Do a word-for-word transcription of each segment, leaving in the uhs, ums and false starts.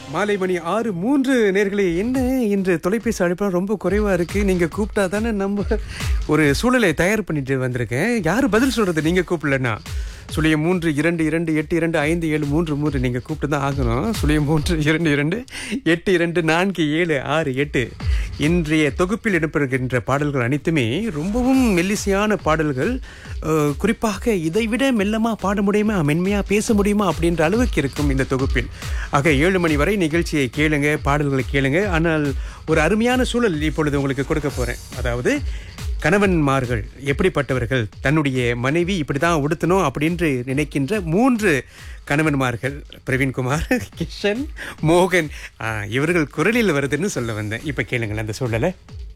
மாலை மணி ஆறு மூன்று நேர்களே. என்ன இன்று தொலைபேசி அழைப்பு ரொம்ப குறைவா இருக்கு. நீங்க கூப்பிட்டா தானே நம்ம ஒரு சூழலை தயார் பண்ணிட்டு வந்திருக்கேன். யாரு பதில் சொல்றது நீங்க கூப்பிடலன்னா? சுழிய மூன்று இரண்டு இரண்டு எட்டு இரண்டு ஐந்து ஏழு மூன்று மூன்று நீங்க கூப்பிட்டு தான் ஆகணும். சுழிய மூன்று இரண்டு இரண்டு எட்டு இரண்டு நான்கு ஏழு ஆறு எட்டு. இன்றைய தொகுப்பில் இடம்பெறுகின்ற பாடல்கள் அனைத்துமே ரொம்பவும் மெல்லிசையான பாடல்கள். குறிப்பாக இதைவிட மெல்லமா பாட முடியுமா, மென்மையா பேச முடியுமா அப்படின்ற அளவுக்கு இருக்கும் இந்த தொகுப்பில். ஆக ஏழு மணி வரை நிகழ்ச்சியை கேளுங்க, பாடல்களை கேளுங்க. ஆனால் ஒரு அருமையான சூழல் இப்பொழுது உங்களுக்கு கொடுக்க போறேன். அதாவது கணவன்மார்கள் எப்படிப்பட்டவர்கள், தன்னுடைய மனைவி இப்படிதான் உடுத்தணும் அப்படின்று நினைக்கின்ற மூன்று கணவன்மார்கள். பிரவீன்குமார், கிஷன், மோகன் இவர்கள் குரலில் வருதுன்னு சொல்ல வந்தேன். இப்ப கேளுங்களேன் அந்த சூழலை.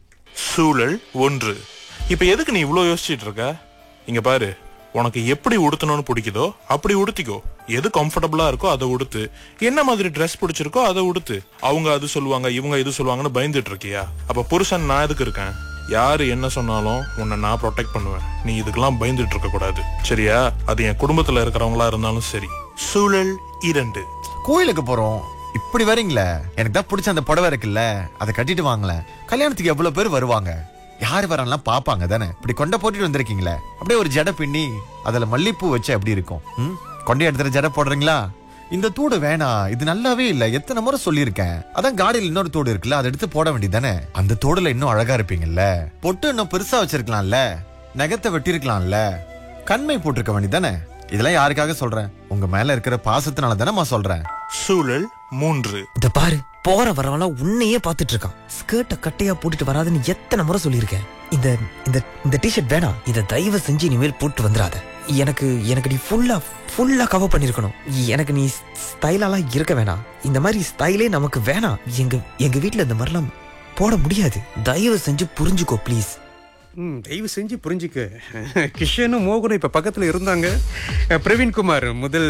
சூழல் ஒன்று. இப்ப எதுக்கு நீ இவ்வளவு யோசிச்சுட்டு இருக்க? இங்க பாரு, உனக்கு எப்படி உடுத்தணும்னு பிடிக்குதோ அப்படி உடுத்திக்கோ. எது கம்ஃபர்டபுளா இருக்கோ அதை உடுத்து. என்ன மாதிரி ட்ரெஸ் பிடிச்சிருக்கோ அதை உடுத்து. அவங்க அது சொல்லுவாங்க, இவங்க இது சொல்லுவாங்கன்னு பயந்துட்டு இருக்கியா? அப்ப புருஷன் நான் எதுக்கு இருக்கேன்? யாரு என்ன சொன்னாலும் உன்னை நான் ப்ரொடெக்ட் பண்ணுவேன். நீ இதுக்கெல்லாம் பயந்துட்டு இருக்க கூடாது, சரியா? அது என் குடும்பத்துல இருக்கிறவங்களா இருந்தாலும் சரி. சூழல் இரண்டு. கோயிலுக்கு போறோம், இப்படி வரீங்களே, எனக்கு தான் பிடிச்ச அந்த புடவை இருக்குல்ல, அதை கட்டிட்டு வாங்களேன். கல்யாணத்துக்கு எவ்வளவு பேர் வருவாங்க, யாரு வரலாம் பாப்பாங்க தானே. இப்படி கொண்டை போட்டுட்டு வந்திருக்கீங்களே, அப்படியே ஒரு ஜடை பின்னி அதுல மல்லிப்பூ வச்சு எப்படி இருக்கும்? ம் கொண்டை எடுத்துற ஜடை போடுறீங்களா? இந்த தூடு வேணாம், இது நல்லாவே இல்ல, எத்தனை முறை சொல்லியிருக்கேன். அதான் காடியில் இன்னொரு தோடு இருக்குல்ல, அதை எடுத்து போட வேண்டியதானே. அந்த தோடுல இன்னும் அழகா இருப்பீங்கல்ல. பொட்டு இன்னும் பெருசா வச்சிருக்கலாம்ல, நகத்தை வெட்டிருக்கலாம்ல, கண்மை போட்டிருக்க வேண்டியதானே. இதெல்லாம் யாருக்காக சொல்றேன்? உங்க மேல இருக்கிற பாசத்தினால தானே சொல்றேன். சூழல் மூன்று. இத பாரு, போற வரவெல்லாம் உன்னையே பாத்துட்டு இருக்கான். ஸ்கர்ட்ட கட்டையா போட்டுட்டு வராதுன்னு எத்தனை முறை சொல்லியிருக்கேன். இந்த இந்த இந்த டிஷர்ட் வேணாம், இத தயவு செஞ்சு இனிமேல் போட்டு வந்துடாத. எனக்கு எனக்கு நீ ஃபுல்லா ஃபுல்லா கவர் பண்ணிருக்கணும். எனக்கு நீ ஸ்டைலாலாம் இருக்க வேணாம். இந்த மாதிரி ஸ்டைலே நமக்கு வேணாம். எங்க எங்க வீட்டுல இந்த மாதிரிலாம் போட முடியாது. தயவு செஞ்சு புரிஞ்சுக்கோ ப்ளீஸ். ம் தயவு செஞ்சு புரிஞ்சுக்க. கிஷனும் மோகனும் இப்போ பக்கத்தில் இருந்தாங்க. பிரவீன்குமார் முதல்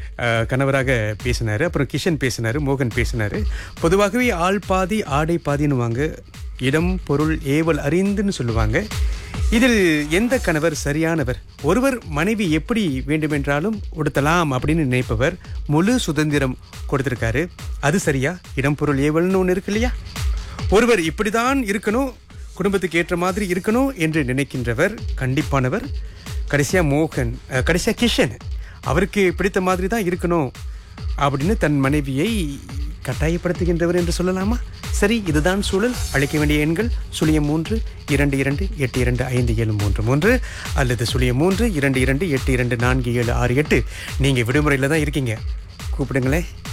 கணவராக பேசினார், அப்புறம் கிஷன் பேசினார், மோகன் பேசினார். பொதுவாகவே ஆள் பாதி ஆடை பாதின்னுவாங்க, இடம் பொருள் ஏவல் அறிந்துன்னு சொல்லுவாங்க. இதில் எந்த கணவர் சரியானவர்? ஒருவர் மனைவி எப்படி வேண்டுமென்றாலும் உடுத்தலாம் அப்படின்னு நினைப்பவர், முழு சுதந்திரம் கொடுத்திருக்காரு. அது சரியா? இடம் பொருள் ஏவல்னு ஒன்று இருக்கு இல்லையா? ஒருவர் இப்படிதான் இருக்கணும், குடும்பத்துக்கு ஏற்ற மாதிரி இருக்கணும் என்று நினைக்கின்றவர் கண்டிப்பானவர். கடைசியா மோகன், கடைசியா கிஷன், அவருக்கு பிடித்த மாதிரி தான் இருக்கணும் அப்படின்னு தன் மனைவியை கட்டாயப்படுத்துகின்றவர் என்று சொல்லலாமா? சரி, இதுதான் சூழல். அழைக்க வேண்டிய எண்கள் சுழியம் மூன்று இரண்டு இரண்டு எட்டு இரண்டு ஐந்து ஏழு மூன்று மூன்று அல்லது சுழியம் மூன்று இரண்டு இரண்டு எட்டு இரண்டு நான்கு ஏழு ஆறு எட்டு. நீங்க விடுமுறையில தான் இருக்கீங்க, கூப்பிடுங்களேன்.